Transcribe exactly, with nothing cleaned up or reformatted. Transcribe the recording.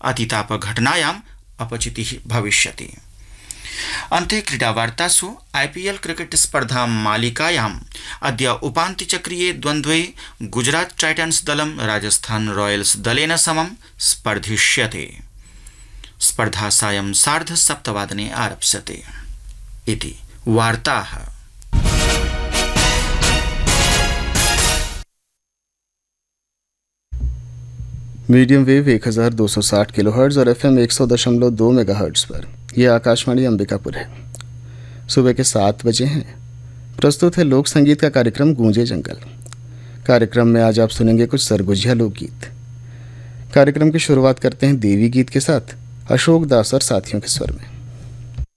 अतितापघटनायाम् अपचितिः भविष्यति। अन्ते क्रीडावार्तासु IPL cricket स्पर्धा मालिकायाम् अद्य उपान्त्यचक्रीये द्वन्द्वे गुजरात टाइटन्स दलं राजस्थान रॉयल्स दलेन समं स्पर्धिष्यते। स्पर्धा सायं सार्ध सप्तवादने आरप्स्यते। इति वार्ताः। मीडियम वेव एक हज़ार दो सौ साठ किलोहर्ट्ज़ और एफएम एक सौ दशमलव दो मेगाहर्ट्ज़ पर यह आकाशवाणी अंबिकापुर है। सुबह के सात बजे हैं। प्रस्तुत है लोक संगीत का कार्यक्रम गूंजे जंगल। कार्यक्रम में आज आप सुनेंगे कुछ सरगुजिया लोकगीत। कार्यक्रम की शुरुआत करते हैं देवी गीत के साथ, अशोक दास और साथियों के स्वर में।